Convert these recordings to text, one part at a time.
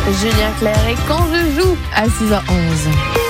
Julien Clerc et Quand je joue à 6h11.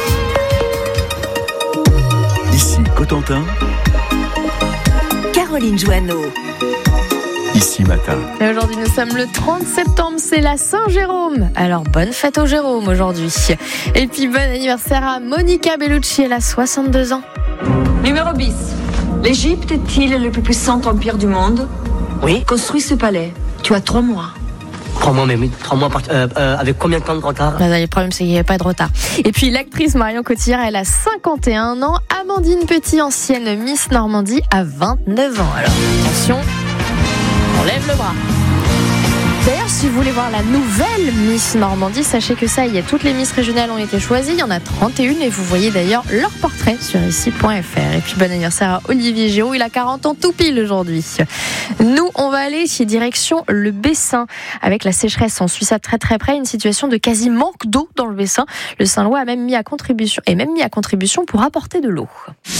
Ici Cotentin, Caroline Joanneau. Ici Matin. Et aujourd'hui, nous sommes le 30 septembre, c'est la Saint-Jérôme. Alors, bonne fête au Jérôme aujourd'hui. Et puis, bon anniversaire à Monica Bellucci, elle a 62 ans. Numéro 10. L'Égypte est-il le plus puissant empire du monde ? Oui. Construis ce palais. Tu as 3 mois. 3 mois, mais oui. 3 mois avec combien de temps de retard ? Le problème, c'est qu'il n'y avait pas de retard. Et puis, l'actrice Marion Cotillard, elle a 51 ans. Amandine Petit, ancienne Miss Normandie, a 29 ans. Alors, attention, on lève le bras. D'ailleurs, si vous voulez voir la nouvelle Miss Normandie, sachez que ça y est, toutes les Miss régionales ont été choisies. Il y en a 31 et vous voyez d'ailleurs leur portrait sur ici.fr. Et puis bon anniversaire à Olivier Giraud, il a 40 ans tout pile aujourd'hui. Nous, on va aller direction le Bessin. Avec la sécheresse, on suit ça très très près, une situation de quasi manque d'eau dans le Bessin. Le Saint-Lois a même mis à contribution pour apporter de l'eau.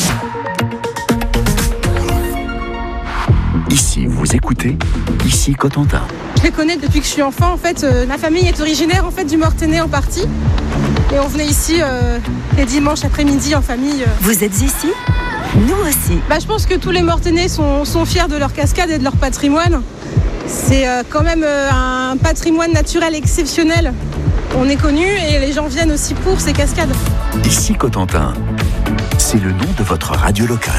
Ici, vous écoutez, ici Cotentin. Je les connais depuis que je suis enfant. En fait, ma famille est originaire du Mortainais en partie. Et on venait ici les dimanches après-midi en famille. Vous êtes ici ? Nous aussi. Je pense que tous les Mortainais sont fiers de leur cascade et de leur patrimoine. C'est quand même un patrimoine naturel exceptionnel. On est connu et les gens viennent aussi pour ces cascades. Ici Cotentin, c'est le nom de votre radio locale.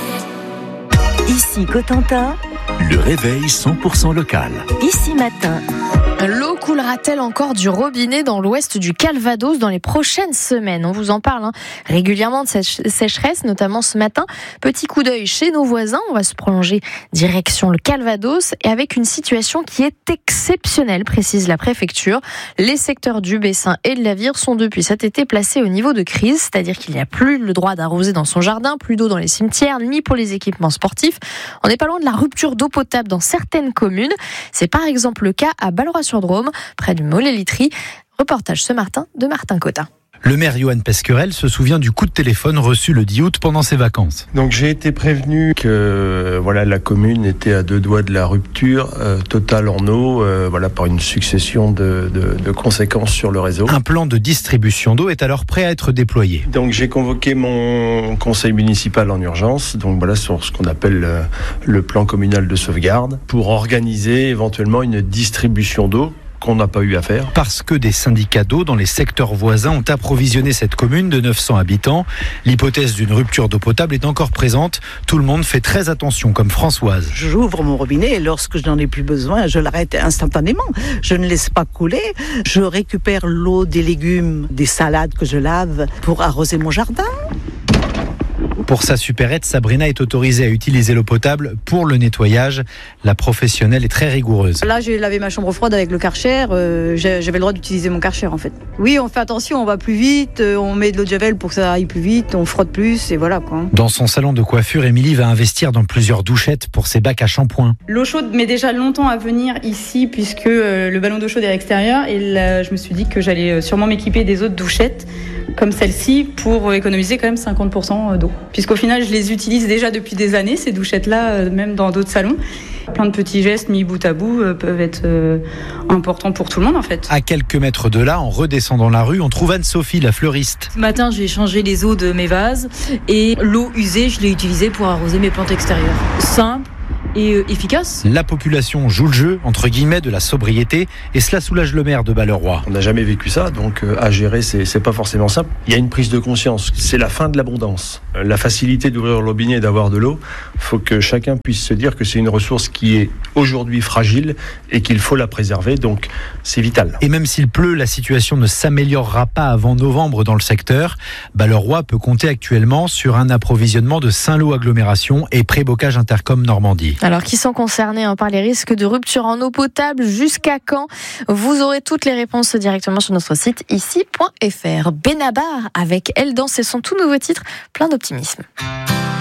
Ici Cotentin, Le réveil 100% local. Ici Matin. L'eau coulera-t-elle encore du robinet dans l'ouest du Calvados dans les prochaines semaines ? On vous en parle régulièrement de cette sécheresse, notamment ce matin. Petit coup d'œil chez nos voisins, on va se prolonger direction le Calvados et avec une situation qui est exceptionnelle, précise la préfecture. Les secteurs du Bessin et de la Vire sont depuis cet été placés au niveau de crise, c'est-à-dire qu'il n'y a plus le droit d'arroser dans son jardin, plus d'eau dans les cimetières, ni pour les équipements sportifs. On n'est pas loin de la rupture d'eau potable dans certaines communes. C'est par exemple le cas à Balleroy-sur-Drôme, près du Mollet-Litry. Reportage ce matin de Martin Cotin. Le maire Johan Pesquerel se souvient du coup de téléphone reçu le 10 août pendant ses vacances. Donc j'ai été prévenu que la commune était à 2 doigts de la rupture totale en eau, par une succession de conséquences sur le réseau. Un plan de distribution d'eau est alors prêt à être déployé. Donc j'ai convoqué mon conseil municipal en urgence, sur ce qu'on appelle le plan communal de sauvegarde, pour organiser éventuellement une distribution d'eau qu'on n'a pas eu à faire. Parce que des syndicats d'eau dans les secteurs voisins ont approvisionné cette commune de 900 habitants. L'hypothèse d'une rupture d'eau potable est encore présente. Tout le monde fait très attention, comme Françoise. J'ouvre mon robinet et lorsque je n'en ai plus besoin, je l'arrête instantanément. Je ne laisse pas couler. Je récupère l'eau des légumes, des salades que je lave pour arroser mon jardin. Pour sa supérette, Sabrina est autorisée à utiliser l'eau potable pour le nettoyage. La professionnelle est très rigoureuse. Là, j'ai lavé ma chambre froide avec le Karcher. J'avais le droit d'utiliser mon Karcher, en fait. Oui, on fait attention, on va plus vite, on met de l'eau de javel pour que ça aille plus vite, on frotte plus, et voilà, quoi. Dans son salon de coiffure, Émilie va investir dans plusieurs douchettes pour ses bacs à shampoing. L'eau chaude met déjà longtemps à venir ici, puisque le ballon d'eau chaude est à l'extérieur. Et là, je me suis dit que j'allais sûrement m'équiper des autres douchettes, comme celle-ci, pour économiser quand même 50% d'eau. Puisqu'au final, je les utilise déjà depuis des années, ces douchettes-là, même dans d'autres salons. Plein de petits gestes mis bout à bout peuvent être importants pour tout le monde, en fait. À quelques mètres de là, en redescendant la rue, on trouve Anne-Sophie, la fleuriste. Ce matin, j'ai changé les eaux de mes vases et l'eau usée, je l'ai utilisée pour arroser mes plantes extérieures. Simple et efficace. La population joue le jeu, entre guillemets, de la sobriété et cela soulage le maire de Balleroy. On n'a jamais vécu ça, donc à gérer, c'est pas forcément simple. Il y a une prise de conscience, c'est la fin de l'abondance. La facilité d'ouvrir le robinet et d'avoir de l'eau, il faut que chacun puisse se dire que c'est une ressource qui est aujourd'hui fragile et qu'il faut la préserver, donc c'est vital. Et même s'il pleut, la situation ne s'améliorera pas avant novembre dans le secteur. Balleroy peut compter actuellement sur un approvisionnement de Saint-Lô Agglomération et Prébocage Intercom Normandie. Alors, qui sont concernés par les risques de rupture en eau potable, jusqu'à quand ? Vous aurez toutes les réponses directement sur notre site ici.fr. Benabar avec Elle danse et son tout nouveau titre, plein d'optimisme.